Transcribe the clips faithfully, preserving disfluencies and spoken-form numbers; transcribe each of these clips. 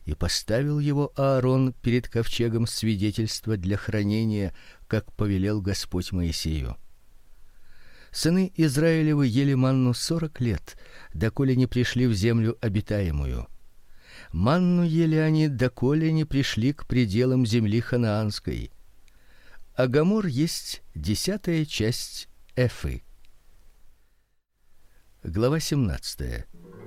И поставил его Аарон перед ковчегом свидетельства для хранения, как повелел Господь Моисею. Сыны Израилевы ели манну сорок лет, доколе не пришли в землю обетаемую. Манну ели они, доколе не пришли к пределам земли ханаанской. А гомор есть десятая часть эфы. Глава семнадцатая.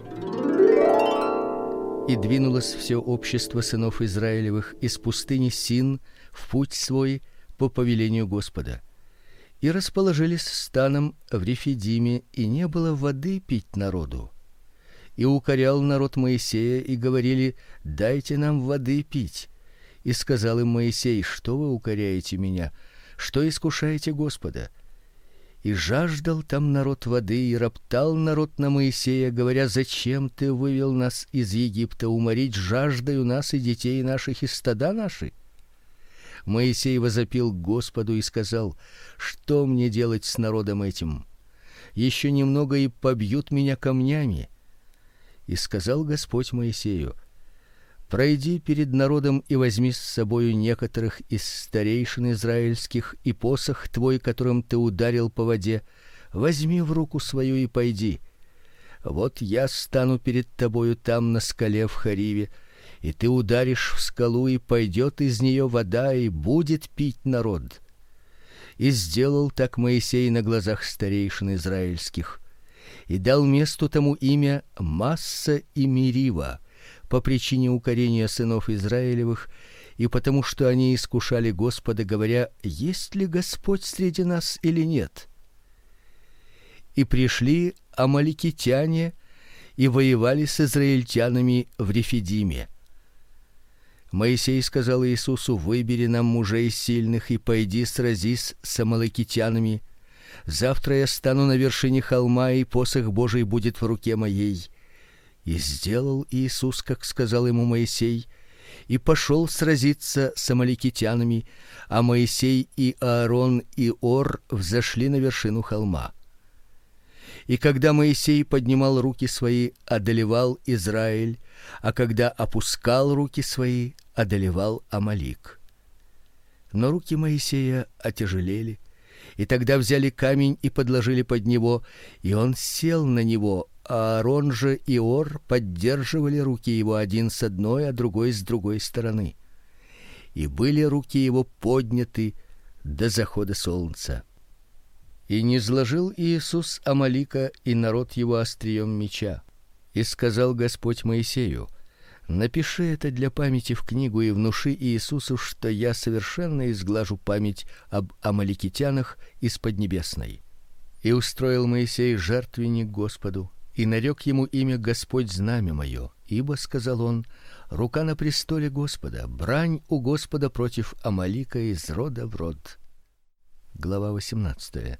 И двинулось все общество сынов Израилевых из пустыни Син в путь свой по повелению Господа. И расположились станом в Рефидиме, и не было воды пить народу. И укорял народ Моисея, и говорили: дайте нам воды пить. И сказал им Моисей: что вы укоряете меня? Что искушаете Господа? И жаждал там народ воды, и роптал народ на Моисея, говоря: зачем ты вывел нас из Египта уморить жаждою нас и детей наших и стада наши? Моисей возопил к Господу и сказал: что мне делать с народом этим? Еще немного, и побьют меня камнями. И сказал Господь Моисею: пройди перед народом и возьми с собою некоторых из старейшин израильских, и посох твой, которым ты ударил по воде, возьми в руку свою и пойди. Вот я стану перед тобою там на скале в Хориве, и ты ударишь в скалу, и пойдет из нее вода, и будет пить народ. И сделал так Моисей на глазах старейшин израильских, и дал месту тому имя Масса и Мерива, по причине укорения сынов Израилевых, и потому что они искушали Господа, говоря: есть ли Господь среди нас или нет? И пришли амаликитяне и воевали с израильтянами в Рефидиме. Моисей сказал Иисусу: выбери нам мужей сильных и пойди сразись с амаликитянами. Завтра я стану на вершине холма, и посох Божий будет в руке моей. И сделал Иисус, как сказал ему Моисей, и пошел сразиться с амаликитянами, а Моисей и Аарон и Ор взошли на вершину холма. И когда Моисей поднимал руки свои, одолевал Израиль, а когда опускал руки свои, одолевал Амалик. Но руки Моисея отяжелели, и тогда взяли камень и подложили под него, и он сел на него. А Аарон же и Ор поддерживали руки его, один с одной, а другой с другой стороны. И были руки его подняты до захода солнца. И низложил Иисус Амалика и народ его острием меча. И сказал Господь Моисею: напиши это для памяти в книгу и внуши Иисусу, что я совершенно изглажу память об амаликитянах из поднебесной. И устроил Моисей жертвенник Господу, и нарек ему имя Господь знамя мое, ибо, сказал он, рука на престоле Господа, брань у Господа против Амалика из рода в род. Глава восемнадцатая.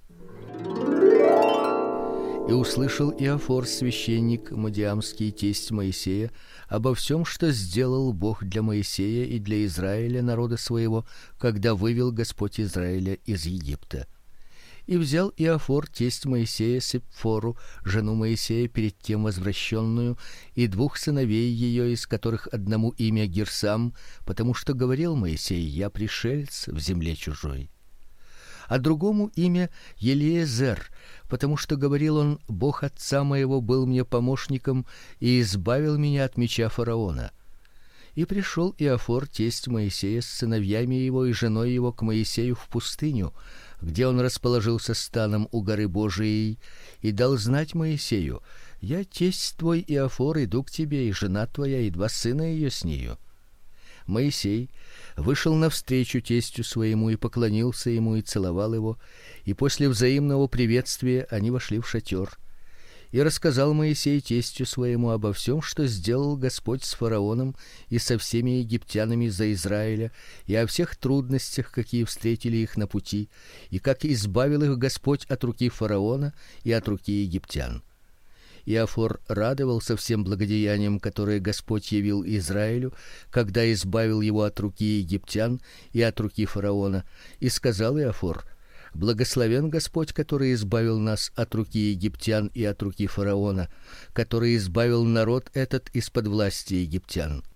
И услышал Иофор, священник мадиамский, тесть Моисея, обо всем, что сделал Бог для Моисея и для Израиля, народа своего, когда вывел Господь Израиля из Египта. И взял Иофор, тесть Моисея, Сепфору, жену Моисея, перед тем возвращенную, и двух сыновей ее, из которых одному имя Герсам, потому что говорил Моисей: я пришелец в земле чужой. А другому имя Елиезер, потому что говорил он: Бог отца моего был мне помощником и избавил меня от меча фараона. И пришел Иофор, тесть Моисея, с сыновьями его и женой его к Моисею в пустыню, где он расположился станом у горы Божией, и дал знать Моисею: я тесть твой Иофор иду к тебе, и жена твоя, и два сына ее с нею. Моисей вышел навстречу тестю своему и поклонился ему и целовал его, и после взаимного приветствия они вошли в шатер. И рассказал Моисей тестю своему обо всем, что сделал Господь с фараоном и со всеми египтянами за Израиля, и о всех трудностях, какие встретили их на пути, и как избавил их Господь от руки фараона и от руки египтян. Иофор радовался всем благодеяниям, которые Господь явил Израилю, когда избавил его от руки египтян и от руки фараона, и сказал Иофор: благословен Господь, который избавил нас от руки египтян и от руки фараона, который избавил народ этот из-под власти египтян.